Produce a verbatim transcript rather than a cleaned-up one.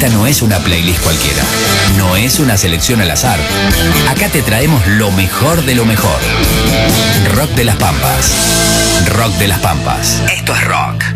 Esta no es una playlist cualquiera, no es una selección al azar. Acá te traemos lo mejor de lo mejor. Rock de las Pampas. Rock de las Pampas. Esto es rock.